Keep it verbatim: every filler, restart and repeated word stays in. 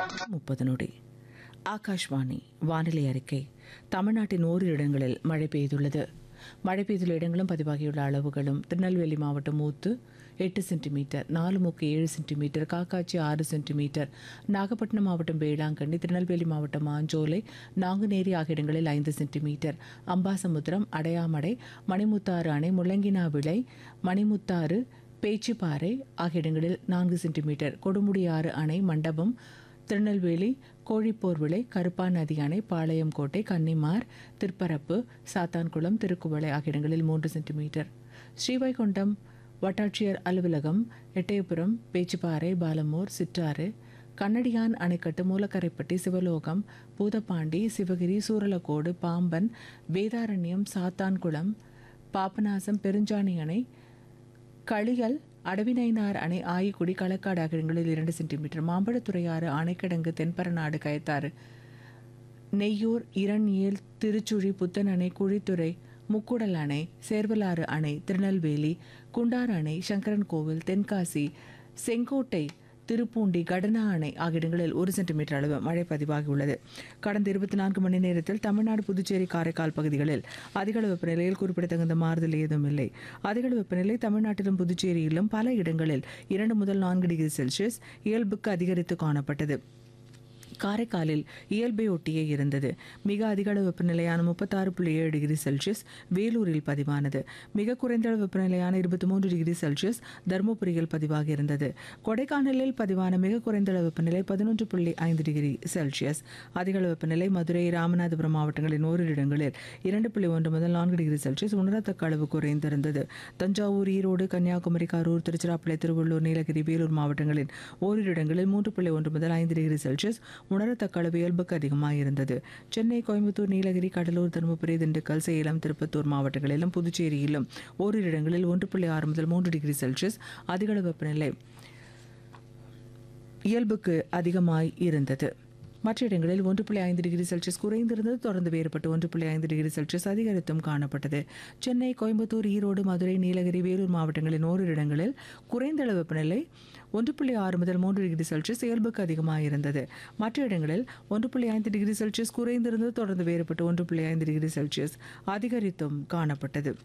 முப்பது நொடி. ஆகாஷ்வாணி வானிலை அறிக்கை. தமிழ்நாட்டின் ஓரிரு இடங்களில் மழை பெய்துள்ளது. மழை பெய்துள்ள இடங்களும் பதிவாகியுள்ள அளவுகளும்: திருநெல்வேலி மாவட்டம் ஊத்து எட்டு சென்டிமீட்டர், நாலுமுக்கு ஏழு சென்டிமீட்டர், காக்காட்சி ஆறு சென்டிமீட்டர், நாகப்பட்டினம் மாவட்டம் வேளாங்கண்ணி, திருநெல்வேலி மாவட்டம் மாஞ்சோலை, நாங்குநேரி ஆகிய இடங்களில் ஐந்து சென்டிமீட்டர், அம்பாசமுத்திரம், அடையாமடை, மணிமுத்தாறு அணை, முள்ளங்கினாவிளை, மணிமுத்தாறு, பேச்சிப்பாறை ஆகிய இடங்களில் நான்கு சென்டிமீட்டர், கொடுமுடியாறு அணை, மண்டபம், திருநெல்வேலி, கோழிப்போர்விளை, கருப்பா நதி அணை, பாளையங்கோட்டை, கன்னிமார், திருப்பரப்பு, சாத்தான்குளம், திருக்குவளை ஆகிய இடங்களில் மூன்று சென்டிமீட்டர், ஸ்ரீவைகுண்டம் வட்டாட்சியர் அலுவலகம், எட்டயபுரம், பேச்சிப்பாறை, பாலமூர், சிற்றாறு, கண்ணடியான் அணைக்கட்டு, மூலக்கரைப்பட்டி, சிவலோகம், பூதப்பாண்டி, சிவகிரி, சூரலக்கோடு, பாம்பன், வேதாரண்யம், சாத்தான்குளம், பாபநாசம், பெருஞ்சாணி அணை, களியல், அடவிநைனார் அணை, ஆயிக்குடி, களக்காடு ஆகிய இடங்களில் இரண்டு சென்டிமீட்டர், மாம்பழத்துறையாறு, ஆணைக்கிடங்கு, தென்பரநாடு, கயத்தாறு, நெய்யூர், இரண்யேல், திருச்சுழி, புத்தன் அணை, குழித்துறை, முக்குடல் அணை, சேர்வலாறு அணை, திருநெல்வேலி, குண்டார் அணை, சங்கரன் கோவில், தென்காசி, செங்கோட்டை, திருப்பூண்டி, கடனா அணை ஆகிய இடங்களில் ஒரு சென்டிமீட்டர் அளவு மழை பதிவாகியுள்ளது. கடந்த இருபத்தி நான்கு மணி நேரத்தில் தமிழ்நாடு, புதுச்சேரி, காரைக்கால் பகுதிகளில் அதிகளவு வெப்பநிலையில் குறிப்பிடத்தகுந்த மாறுதல் ஏதும் இல்லை. அதிகளவு வெப்பநிலை தமிழ்நாட்டிலும் புதுச்சேரியிலும் பல இடங்களில் இரண்டு முதல் நான்கு டிகிரி செல்சியஸ் இயல்புக்கு அதிகரித்து காணப்பட்டது. காரைக்காலில் இயல்பை ஒட்டியே இருந்தது. மிக அதிக அளவு வெப்பநிலையான முப்பத்தாறு புள்ளி ஏழு டிகிரி செல்சியஸ் வேலூரில் பதிவானது. மிக குறைந்த அளவு வெப்பநிலையான இருபத்தி மூன்று டிகிரி செல்சியஸ் தருமபுரியில் பதிவாகி இருந்தது. கொடைக்கானலில் பதிவான மிக குறைந்த அளவு வெப்பநிலை பதினொன்று புள்ளி ஐந்து டிகிரி செல்சியஸ். அதிக அளவு வெப்பநிலை மதுரை, ராமநாதபுரம் மாவட்டங்களின் ஓரிரு இடங்களில் இரண்டு புள்ளி ஒன்று முதல் நான்கு டிகிரி செல்சியஸ் உணரத்தக்க அளவு குறைந்திருந்தது. தஞ்சாவூர், ஈரோடு, கன்னியாகுமரி, கரூர், திருச்சிராப்பள்ளி, திருவள்ளூர், நீலகிரி, வேலூர் மாவட்டங்களின் ஓரிரு இடங்களில் மூன்று புள்ளி ஒன்று முதல் ஐந்து டிகிரி செல்சியஸ் உணரத்தக்க அளவு இயல்புக்கு அதிகமாக இருந்தது. சென்னை, கோயம்புத்தூர், நீலகிரி, கடலூர், தருமபுரி, திண்டுக்கல், சேலம், திருப்பத்தூர் மாவட்டங்களிலும் புதுச்சேரியிலும் ஓரிரு இடங்களில் ஒன்று புள்ளி ஆறு முதல் மூன்று டிகிரி செல்சியஸ் அதிகளவு வெப்பநிலை இயல்புக்கு அதிகமாய் இருந்தது. மற்ற இடங்களில் ஒன்று புள்ளி ஐந்து டிகிரி செல்சியஸ் குறைந்திருந்தது. தொடர்ந்து வேறுபட்டு ஒன்று புள்ளி ஐந்து டிகிரி செல்சியஸ் அதிகரித்தும் காணப்பட்டது. சென்னை, கோயம்புத்தூர், ஈரோடு, மதுரை, நீலகிரி, வேலூர் மாவட்டங்களின் ஓரிரு இடங்களில் குறைந்த அளவு வெப்பநிலை ஒன்று புள்ளி ஆறு முதல் மூன்று டிகிரி செல்சியஸ் இயல்புக்கு அதிகமாக இருந்தது. மற்ற இடங்களில் ஒன்று புள்ளி ஐந்து டிகிரி செல்சியஸ் குறைந்திருந்தது. தொடர்ந்து வேறுபட்டு ஒன்று புள்ளி ஐந்து டிகிரி செல்சியஸ் அதிகரித்தும் காணப்பட்டது.